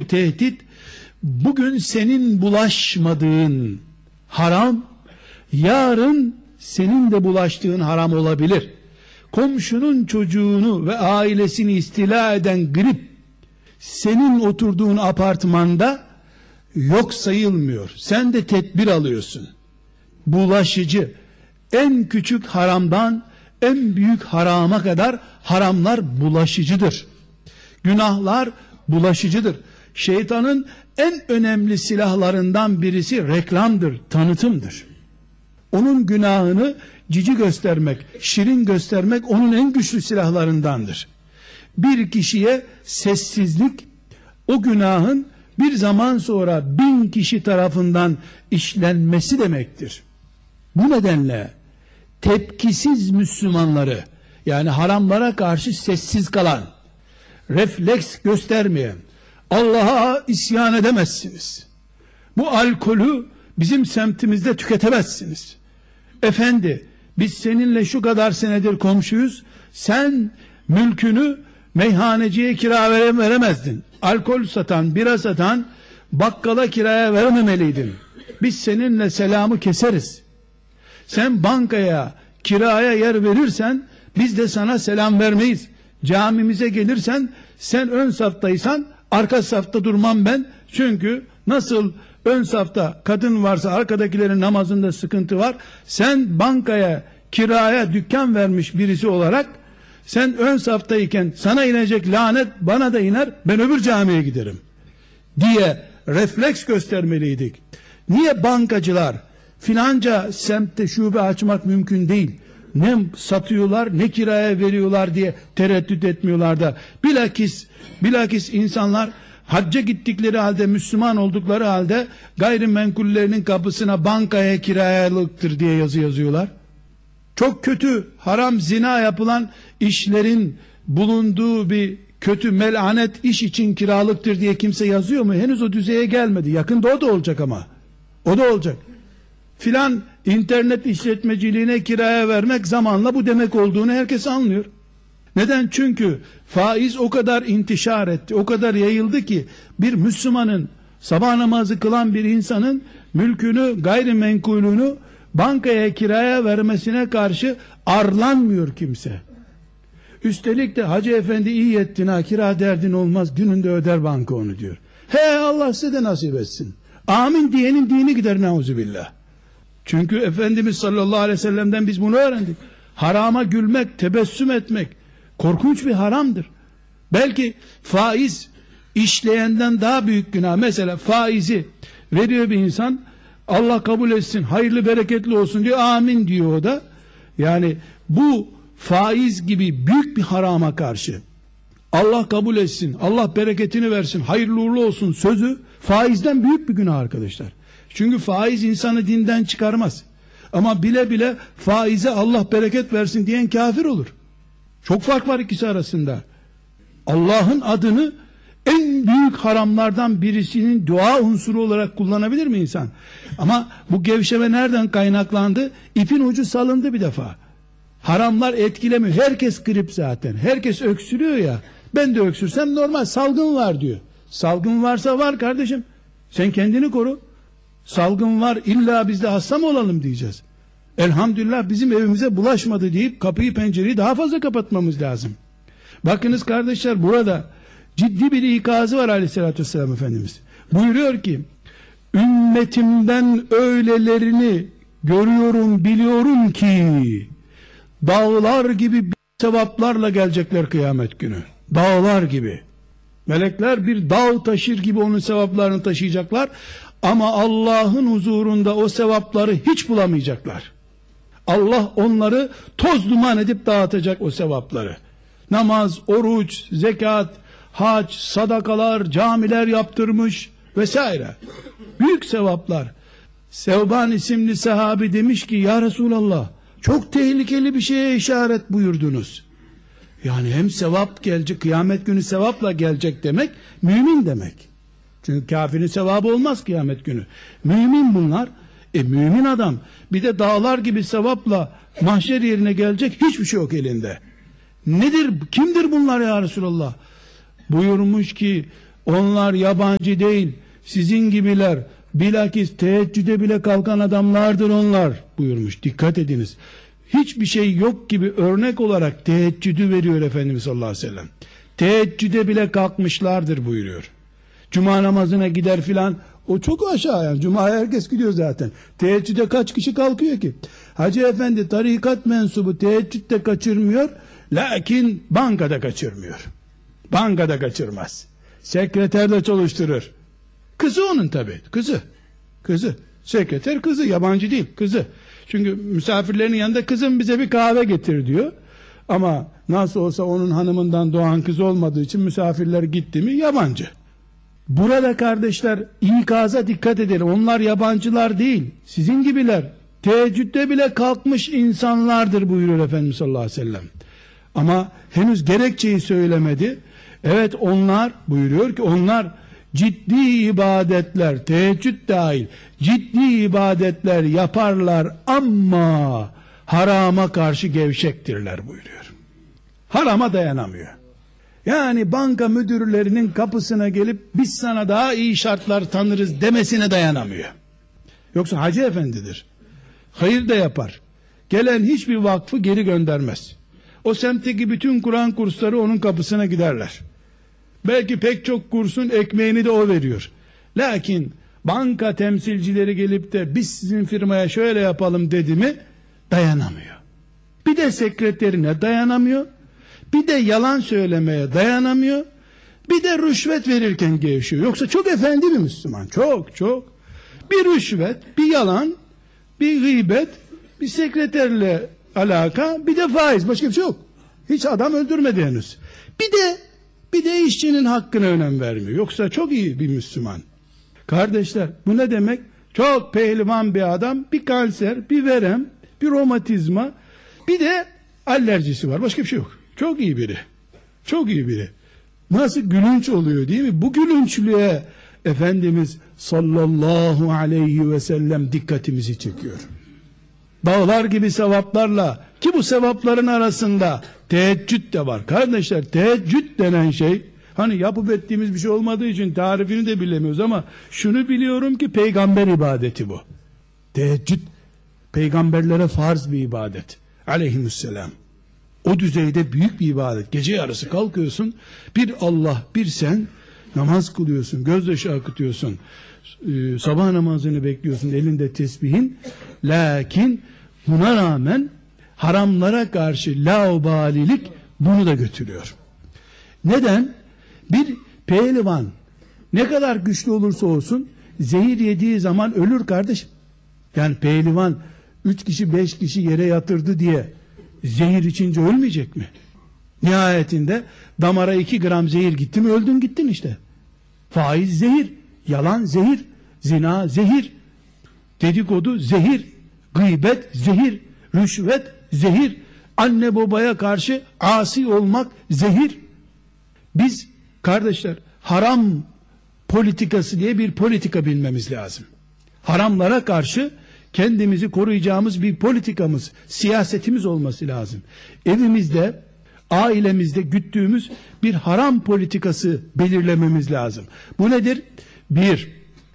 tehdit, bugün senin bulaşmadığın haram, yarın senin de bulaştığın haram olabilir. Komşunun çocuğunu ve ailesini istila eden grip, senin oturduğun apartmanda yok sayılmıyor. Sen de tedbir alıyorsun. Bulaşıcı. En küçük haramdan en büyük harama kadar haramlar bulaşıcıdır. Günahlar bulaşıcıdır. Şeytanın en önemli silahlarından birisi reklamdır, tanıtımdır. Onun günahını cici göstermek, şirin göstermek onun en güçlü silahlarındandır. Bir kişiye sessizlik, o günahın bir zaman sonra 1000 kişi tarafından işlenmesi demektir. Bu nedenle tepkisiz Müslümanları, yani haramlara karşı sessiz kalan, refleks göstermeyen, Allah'a isyan edemezsiniz. Bu alkolü bizim semtimizde tüketemezsiniz. Efendi, biz seninle şu kadar senedir komşuyuz, sen mülkünü meyhaneciye kira veremezdin. Alkol satan, bira satan bakkala kiraya verememeliydin. Biz seninle selamı keseriz. Sen bankaya kiraya yer verirsen biz de sana selam vermeyiz. Camimize gelirsen sen ön saftaysan arka safta durmam ben. Çünkü nasıl ön safta kadın varsa arkadakilerin namazında sıkıntı var. Sen bankaya kiraya dükkan vermiş birisi olarak sen ön saftayken sana inecek lanet bana da iner, ben öbür camiye giderim diye refleks göstermeliydik. Niye bankacılar filanca semtte şube açmak mümkün değil, ne satıyorlar ne kiraya veriyorlar diye tereddüt etmiyorlar da bilakis insanlar hacca gittikleri halde, Müslüman oldukları halde gayrimenkullerinin kapısına bankaya kirayalıktır diye yazı yazıyorlar. Çok kötü, haram, zina yapılan işlerin bulunduğu bir kötü melanet iş için kiralıktır diye kimse yazıyor mu? Henüz o düzeye gelmedi. Yakında o da olacak ama. O da olacak. Filan internet işletmeciliğine kiraya vermek zamanla bu demek olduğunu herkes anlıyor. Neden? Çünkü faiz o kadar intişar etti, o kadar yayıldı ki bir Müslümanın, sabah namazı kılan bir insanın mülkünü, gayrimenkulünü bankaya kiraya vermesine karşı arlanmıyor kimse. Üstelik de hacı efendi iyi ettin ha, kira derdin olmaz, gününde öder banka onu diyor. He, Allah size de nasip etsin. Amin diyenin dini gider, neuzubillah. Çünkü Efendimiz sallallahu aleyhi ve sellem'den biz bunu öğrendik. Harama gülmek, tebessüm etmek korkunç bir haramdır. Belki faiz işleyenden daha büyük günah. Mesela faizi veriyor bir insan, Allah kabul etsin, hayırlı bereketli olsun diyor, amin diyor o da. Yani bu faiz gibi büyük bir harama karşı Allah kabul etsin, Allah bereketini versin, hayırlı uğurlu olsun sözü faizden büyük bir günah arkadaşlar. Çünkü faiz insanı dinden çıkarmaz. Ama bile bile faize Allah bereket versin diyen kafir olur. Çok fark var ikisi arasında. Allah'ın adını en büyük haramlardan birisinin dua unsuru olarak kullanabilir mi insan? Ama bu gevşeme nereden kaynaklandı? İpin ucu salındı bir defa. Haramlar etkilemiyor. Herkes grip zaten. Herkes öksürüyor ya. Ben de öksürsem normal, salgın var diyor. Salgın varsa var kardeşim. Sen kendini koru. Salgın var, illa biz de hasta mı olalım diyeceğiz. Elhamdülillah bizim evimize bulaşmadı deyip kapıyı pencereyi daha fazla kapatmamız lazım. Bakınız kardeşler, burada ciddi bir ikazı var aleyhissalatü vesselam Efendimiz. Buyuruyor ki, ümmetimden öylelerini görüyorum, biliyorum ki dağlar gibi sevaplarla gelecekler kıyamet günü. Dağlar gibi. Melekler bir dağ taşır gibi onun sevaplarını taşıyacaklar. Ama Allah'ın huzurunda o sevapları hiç bulamayacaklar. Allah onları toz duman edip dağıtacak o sevapları. Namaz, oruç, zekat, hac, sadakalar, camiler yaptırmış vesaire. Büyük sevaplar. Sevban isimli sahabi demiş ki, ya Resulallah, çok tehlikeli bir şeye işaret buyurdunuz. Yani hem sevap gelecek, kıyamet günü sevapla gelecek demek, mümin demek. Çünkü kafirin sevabı olmaz kıyamet günü. Mümin bunlar. Mümin adam bir de dağlar gibi sevapla mahşer yerine gelecek, hiçbir şey yok elinde. Nedir, kimdir bunlar ya Resulallah? Buyurmuş ki, Onlar yabancı değil, sizin gibiler. Bilakis teheccüde bile kalkan adamlardır onlar buyurmuş. Dikkat ediniz. Hiçbir şey yok gibi örnek olarak teheccüdü veriyor Efendimiz sallallahu aleyhi ve sellem. Teheccüde bile kalkmışlardır buyuruyor. Cuma namazına gider filan, o çok aşağı yani. Cuma'ya herkes gidiyor zaten. Teheccüde kaç kişi kalkıyor ki? Hacı efendi tarikat mensubu teheccüde kaçırmıyor, lakin bankada kaçırmıyor. Bankada kaçırmaz. Sekreter de çalıştırır. Kızı onun tabi, kızı. Sekreter kızı, yabancı değil, kızı. Çünkü misafirlerin yanında kızım bize bir kahve getir diyor. Ama nasıl olsa onun hanımından doğan kız olmadığı için misafirler gitti mi yabancı. Burada kardeşler ikaza dikkat edelim. Onlar yabancılar değil, sizin gibiler. Teheccüde bile kalkmış insanlardır buyuruyor Efendimiz sallallahu aleyhi ve sellem. Ama henüz gerekçeyi söylemedi. Evet, onlar buyuruyor ki onlar ciddi ibadetler, teheccüd dahil ciddi ibadetler yaparlar ama harama karşı gevşektirler buyuruyor. Harama dayanamıyor. Yani banka müdürlerinin kapısına gelip biz sana daha iyi şartlar tanırız demesine dayanamıyor. Yoksa hacı efendidir. Hayır da yapar. Gelen hiçbir vakfı geri göndermez. O semtteki bütün Kur'an kursları onun kapısına giderler. Belki pek çok kursun ekmeğini de o veriyor. Lakin banka temsilcileri gelip de biz sizin firmaya şöyle yapalım dedi mi dayanamıyor. Bir de sekreterine dayanamıyor. Bir de yalan söylemeye dayanamıyor. Bir de rüşvet verirken gevşiyor. Yoksa çok efendi bir Müslüman. Çok. Bir rüşvet, bir yalan, bir gıybet, bir sekreterle alaka, bir de faiz. Başka bir şey yok. Hiç adam öldürmedi henüz. Bir de işçinin hakkına önem vermiyor. Yoksa çok iyi bir Müslüman. Kardeşler, bu ne demek? Çok pehlivan bir adam, bir kanser, bir verem, bir romatizma, bir de alerjisi var. Başka bir şey yok. Çok iyi biri. Çok iyi biri. Nasıl gülünç oluyor değil mi? Bu gülünçlüğe Efendimiz sallallahu aleyhi ve sellem dikkatimizi çekiyor. Dağlar gibi sevaplarla, ki bu sevapların arasında teheccüd de var. Kardeşler, teheccüd denen şey, hani yapıp ettiğimiz bir şey olmadığı için tarifini de bilemiyoruz ama şunu biliyorum ki peygamber ibadeti bu. Teheccüd peygamberlere farz bir ibadet. Aleyhisselam. O düzeyde büyük bir ibadet. Gece yarısı kalkıyorsun, bir Allah, bir sen namaz kılıyorsun, gözyaşı akıtıyorsun, sabah namazını bekliyorsun, elinde tesbihin. Lakin buna rağmen haramlara karşı laubalilik bunu da götürüyor. Neden? Bir pehlivan ne kadar güçlü olursa olsun zehir yediği zaman ölür kardeşim. Yani pehlivan 3 kişi 5 kişi yere yatırdı diye zehir içince ölmeyecek mi? Nihayetinde damara 2 gram zehir gitti mi öldün gittin işte. Faiz zehir, yalan zehir, zina zehir, dedikodu zehir, gıybet zehir, rüşvet zehir, anne babaya karşı asi olmak zehir. Biz kardeşler haram politikası diye bir politika bilmemiz lazım. Haramlara karşı kendimizi koruyacağımız bir politikamız, siyasetimiz olması lazım. Evimizde, ailemizde güttüğümüz bir haram politikası belirlememiz lazım. Bu nedir? Bir,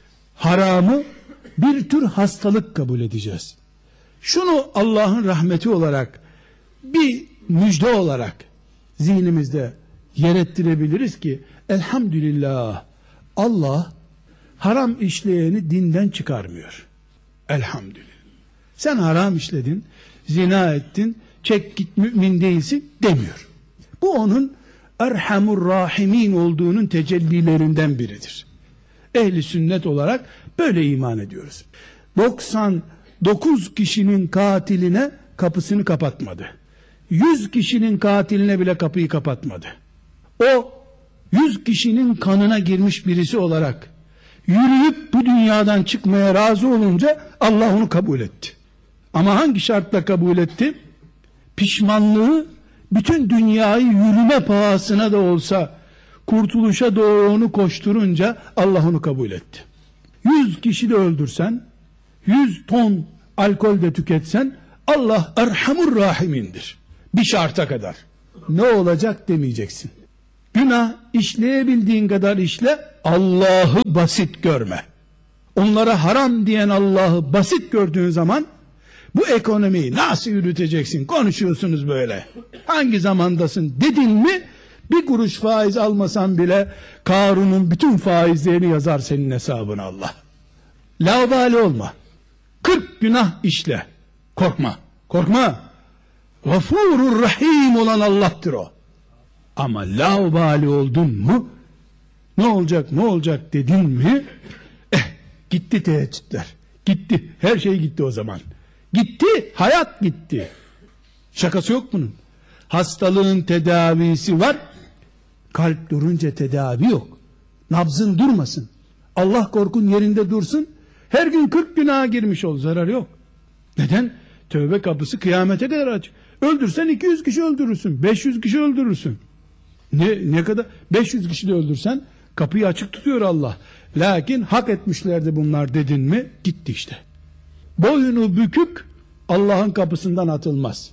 haramı bir tür hastalık kabul edeceğiz. Şunu Allah'ın rahmeti olarak, bir müjde olarak zihnimizde yer ettirebiliriz ki, elhamdülillah, Allah haram işleyeni dinden çıkarmıyor. Elhamdülillah. Sen haram işledin, zina ettin, çek git mümin değilsin demiyor. Bu onun Erhamur Rahimin olduğunun tecellilerinden biridir. Ehli sünnet olarak böyle iman ediyoruz. 99 kişinin katiline kapısını kapatmadı. 100 kişinin katiline bile kapıyı kapatmadı. O 100 kişinin kanına girmiş birisi olarak yürüyüp bu dünyadan çıkmaya razı olunca Allah onu kabul etti. Ama hangi şartla kabul etti? Pişmanlığı bütün dünyayı yürüme pahasına da olsa kurtuluşa doğru onu koşturunca Allah onu kabul etti. 100 kişi de öldürsen, 100 ton alkol de tüketsen Allah Erhamur Rahimindir. Bir şarta kadar. Ne olacak demeyeceksin. Günah işleyebildiğin kadar işle, Allah'ı basit görme. Onlara haram diyen Allah'ı basit gördüğün zaman, bu ekonomiyi nasıl yürüteceksin, konuşuyorsunuz böyle, hangi zamandasın dedin mi, bir kuruş faiz almasan bile Karun'un bütün faizlerini yazar senin hesabına Allah. Laubali olma. 40 günah işle. Korkma. Korkma. Gafurur Rahim olan Allah'tır o. Ama laubali oldun mu, ne olacak ne olacak dedin mi, gitti teheccüdler. Gitti. Her şey gitti o zaman. Gitti. Hayat gitti. Şakası yok bunun. Hastalığın tedavisi var. Kalp durunca tedavi yok. Nabzın durmasın. Allah korkun yerinde dursun. Her gün 40 günaha girmiş ol. Zararı yok. Neden? Tövbe kapısı kıyamete kadar açık. Öldürsen 200 kişi öldürürsün. 500 kişi öldürürsün. Ne kadar? 500 kişi de öldürsen kapıyı açık tutuyor Allah. Lakin hak etmişlerdi bunlar dedin mi, gitti işte. Boynu bükük Allah'ın kapısından atılmaz.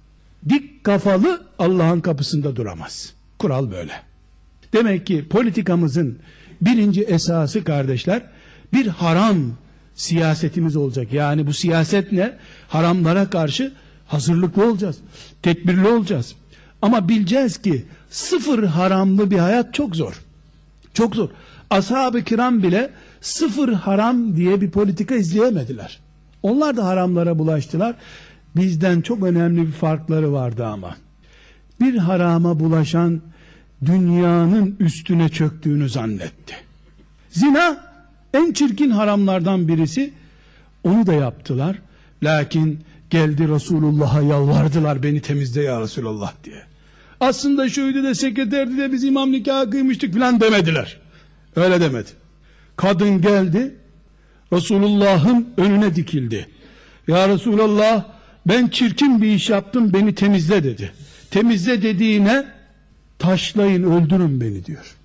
Dik kafalı Allah'ın kapısında duramaz. Kural böyle. Demek ki politikamızın birinci esası kardeşler, bir haram siyasetimiz olacak. Yani bu siyaset ne? Haramlara karşı hazırlıklı olacağız. Tedbirli olacağız. Ama bileceğiz ki sıfır haramlı bir hayat çok zor. Çok zor. Ashab-ı kiram bile sıfır haram diye bir politika izleyemediler. Onlar da haramlara bulaştılar. Bizden çok önemli bir farkları vardı ama. Bir harama bulaşan dünyanın üstüne çöktüğünü zannetti. Zina en çirkin haramlardan birisi. Onu da yaptılar. Lakin geldi Resulullah'a yalvardılar, beni temizle ya Resulullah diye. Aslında şuydu de sekreterdi de biz imam nikahı kıymıştık filan demediler. Öyle demedi. Kadın geldi, Resulullah'ın önüne dikildi. Ya Resulullah, ben çirkin bir iş yaptım, beni temizle dedi. Temizle dediğine, taşlayın öldürün beni diyor.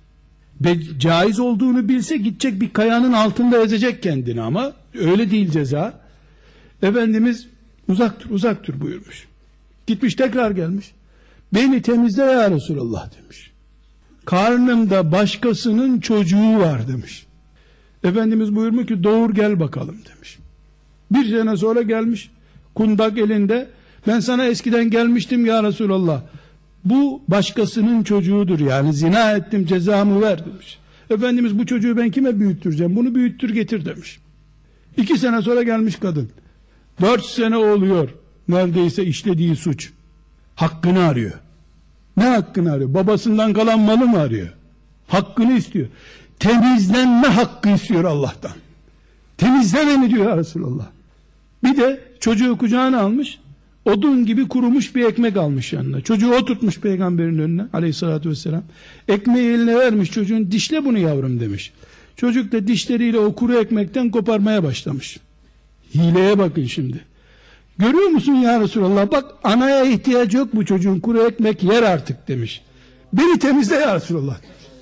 Caiz olduğunu bilse gidecek bir kayanın altında ezecek kendini, ama öyle değil ceza. Efendimiz uzak dur uzak dur buyurmuş. Gitmiş tekrar gelmiş. Beni temizle ya Resulullah demiş. Karnımda başkasının çocuğu var demiş. Efendimiz buyurmuş ki doğur gel bakalım demiş. Bir sene sonra gelmiş, kundak elinde, ben sana eskiden gelmiştim ya Resulallah, bu başkasının çocuğudur, yani zina ettim, cezamı ver demiş. Efendimiz bu çocuğu ben kime büyüttüreceğim, bunu büyüttür getir demiş. 2 sene sonra gelmiş kadın, 4 sene oluyor neredeyse işlediği suç, hakkını arıyor. Ne hakkını arıyor? Babasından kalan malı mı arıyor? Hakkını istiyor. Temizlenme hakkı istiyor Allah'tan. Temizle beni diyor ya Resulallah. Bir de çocuğu kucağına almış, odun gibi kurumuş bir ekmek almış yanına. Çocuğu oturtmuş peygamberin önüne aleyhissalatü vesselam. Ekmeği eline vermiş, çocuğun dişle bunu yavrum demiş. Çocuk da dişleriyle o kuru ekmekten koparmaya başlamış. Hileye bakın şimdi. Görüyor musun ya Resulallah, bak anaya ihtiyacı yok bu çocuğun, kuru ekmek yer artık demiş. Beni temizle ya Resulallah.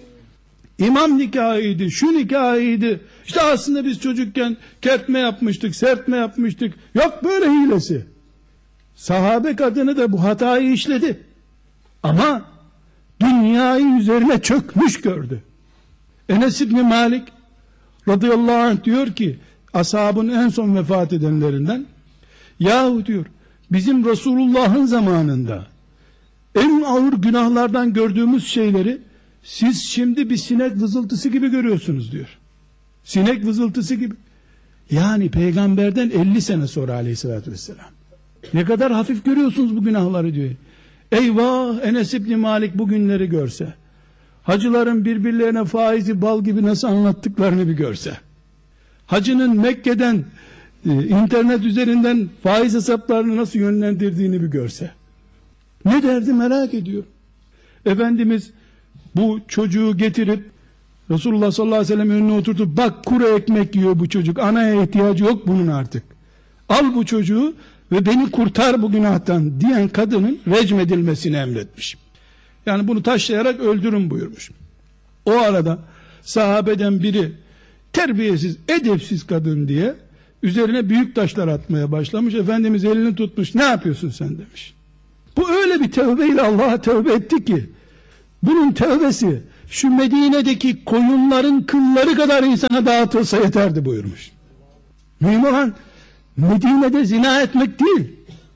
İmam nikahıydı, şu nikahıydı. İşte aslında biz çocukken kertme yapmıştık, sertme yapmıştık. Yok böyle hilesi. Sahabe kadını da bu hatayı işledi. Ama dünyayı üzerine çökmüş gördü. Enes İbni Malik radıyallahu anh diyor ki, ashabın en son vefat edenlerinden, yahu diyor, bizim Resulullah'ın zamanında en ağır günahlardan gördüğümüz şeyleri siz şimdi bir sinek vızıltısı gibi görüyorsunuz diyor. Sinek vızıltısı gibi. Yani peygamberden 50 sene sonra aleyhissalatü vesselam. Ne kadar hafif görüyorsunuz bu günahları diyor. Eyvah, Enes İbni Malik bu günleri görse, hacıların birbirlerine faizi bal gibi nasıl anlattıklarını bir görse, hacının Mekke'den internet üzerinden faiz hesaplarını nasıl yönlendirdiğini bir görse, ne derdi merak ediyor. Efendimiz bu çocuğu getirip Resulullah sallallahu aleyhi ve sellem önüne oturtup, bak kuru ekmek yiyor bu çocuk, anaya ihtiyacı yok bunun artık, al bu çocuğu ve beni kurtar bu günahtan diyen kadının recmedilmesini emretmiş. Yani bunu taşlayarak öldürün buyurmuş. O arada sahabeden biri terbiyesiz, edepsiz kadın diye üzerine büyük taşlar atmaya başlamış. Efendimiz elini tutmuş, ne yapıyorsun sen demiş. Bu öyle bir tövbeyle Allah'a tövbe etti ki Bunun tövbesi şu Medine'deki koyunların kılları kadar insana dağıtılsa yeterdi buyurmuş. Mühim olan Medine'de zina etmek değil.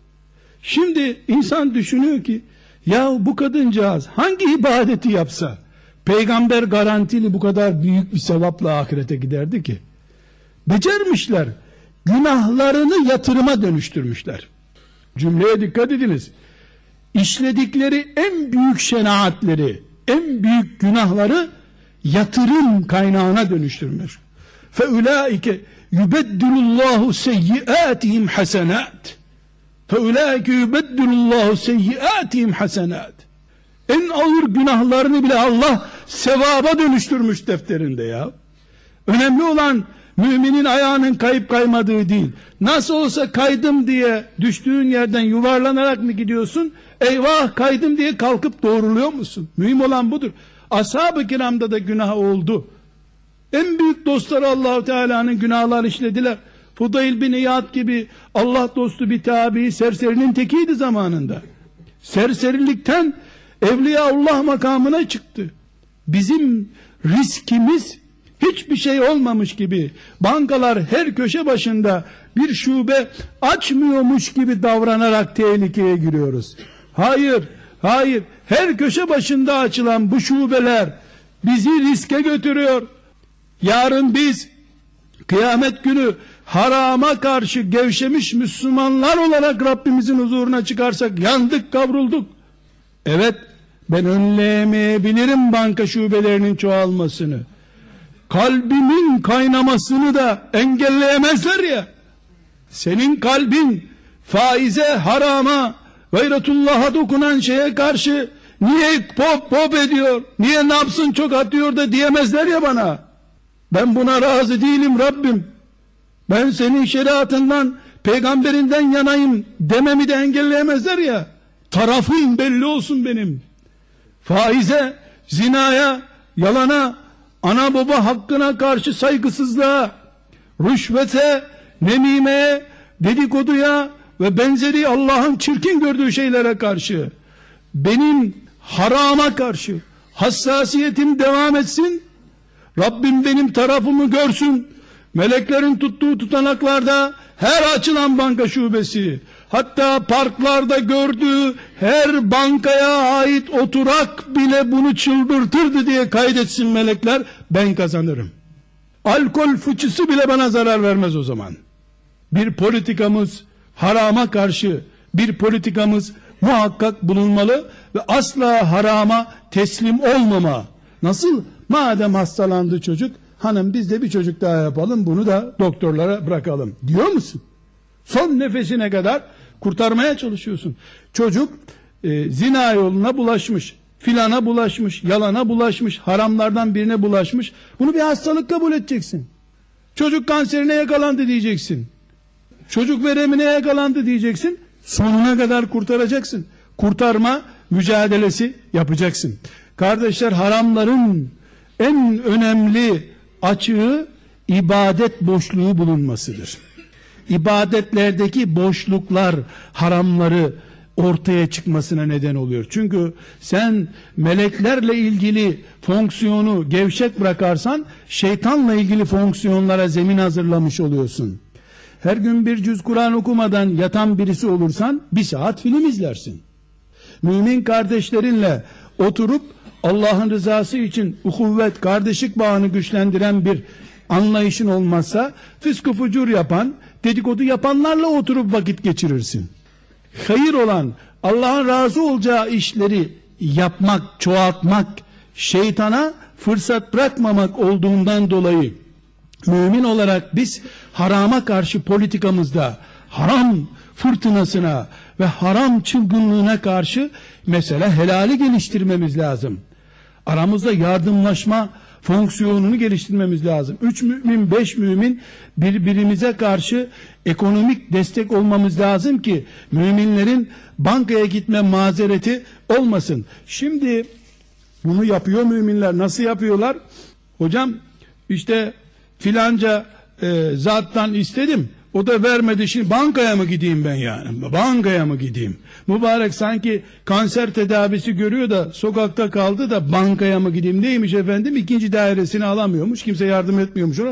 Şimdi insan düşünüyor ki ya bu kadıncağız hangi ibadeti yapsa peygamber garantili bu kadar büyük bir sevapla ahirete giderdi ki. Becermişler. Günahlarını yatırıma dönüştürmüşler. Cümleye dikkat ediniz. İşledikleri en büyük şenaatleri, en büyük günahları yatırım kaynağına dönüştürmüş. فَاُولَٰئِكَ يُبَدِّلُ اللّٰهُ سَيِّئَاتِهِمْ حَسَنَاتٍ فَاُولَٰئِكَ يُبَدِّلُ اللّٰهُ سَيِّئَاتِهِمْ حَسَنَاتٍ. En ağır günahlarını bile Allah sevaba dönüştürmüş defterinde ya. Önemli olan müminin ayağının kayıp kaymadığı değil. Nasıl olsa kaydım diye düştüğün yerden yuvarlanarak mı gidiyorsun? Eyvah kaydım diye kalkıp doğruluyor musun? Mühim olan budur. Ashab-ı kiramda da günah oldu. En büyük dostları Allah-u Teala'nın günahlar işlediler. Fudayl bin İyad gibi Allah dostu bir tabi serserinin tekiydi zamanında. Serserilikten Evliyaullah makamına çıktı. Bizim riskimiz hiçbir şey olmamış gibi, bankalar her köşe başında bir şube açmıyormuş gibi davranarak tehlikeye giriyoruz. Hayır, hayır. Her köşe başında açılan bu şubeler bizi riske götürüyor. Yarın biz kıyamet günü harama karşı gevşemiş Müslümanlar olarak Rabbimizin huzuruna çıkarsak yandık, kavrulduk. Evet, ben önleyemeyebilirim banka şubelerinin çoğalmasını. Kalbimin kaynamasını da engelleyemezler ya. Senin kalbin faize, harama, gayretullah'a dokunan şeye karşı niye pop ediyor, niye nabzın çok atıyor da diyemezler ya bana. Ben buna razı değilim Rabbim. Ben senin şeriatından, peygamberinden yanayım dememi de engelleyemezler ya. Tarafım belli olsun benim. Faize, zinaya, yalana, ana baba hakkına karşı saygısızlığa, rüşvete, nemimeye, dedikoduya ve benzeri Allah'ın çirkin gördüğü şeylere karşı benim harama karşı hassasiyetim devam etsin. Rabbim benim tarafımı görsün. Meleklerin tuttuğu tutanaklarda her açılan banka şubesi, hatta parklarda gördüğü her bankaya ait oturak bile bunu çıldırtırdı diye kaydetsin melekler, ben kazanırım. Alkol fıçısı bile bana zarar vermez o zaman. Bir politikamız harama karşı, bir politikamız muhakkak bulunmalı ve asla harama teslim olmama. Nasıl? Madem hastalandı çocuk, hanım biz de bir çocuk daha yapalım, bunu da doktorlara bırakalım diyor musun? Son nefesine kadar kurtarmaya çalışıyorsun. Çocuk zina yoluna bulaşmış, filana bulaşmış, yalana bulaşmış, haramlardan birine bulaşmış. Bunu bir hastalık kabul edeceksin. Çocuk kanserine yakalandı diyeceksin. Çocuk veremine yakalandı diyeceksin. Sonuna kadar kurtaracaksın. Kurtarma mücadelesi yapacaksın. Kardeşler, haramların en önemli açığı ibadet boşluğu bulunmasıdır. İbadetlerdeki boşluklar haramları ortaya çıkmasına neden oluyor. Çünkü sen meleklerle ilgili fonksiyonu gevşek bırakarsan şeytanla ilgili fonksiyonlara zemin hazırlamış oluyorsun. Her gün bir cüz Kur'an okumadan yatan birisi olursan 1 saat film izlersin. Mümin kardeşlerinle oturup Allah'ın rızası için uhuvvet, kardeşlik bağını güçlendiren bir anlayışın olmazsa fıskı fucur yapan, dedikodu yapanlarla oturup vakit geçirirsin. Hayır olan, Allah'ın razı olacağı işleri yapmak, çoğaltmak, şeytana fırsat bırakmamak olduğundan dolayı mümin olarak biz harama karşı politikamızda haram fırtınasına ve haram çılgınlığına karşı mesela helali geliştirmemiz lazım. Aramızda yardımlaşma fonksiyonunu geliştirmemiz lazım. 3 mümin, 5 mümin birbirimize karşı ekonomik destek olmamız lazım ki müminlerin bankaya gitme mazereti olmasın. Şimdi bunu yapıyor müminler. Nasıl yapıyorlar? Hocam işte filanca zattan istedim, O da vermedi, şimdi bankaya mı gideyim ben yani? Bankaya mı gideyim? Mübarek sanki kanser tedavisi görüyor da sokakta kaldı da bankaya mı gideyim? Neymiş efendim? İkinci dairesini alamıyormuş. Kimse yardım etmiyormuş ona.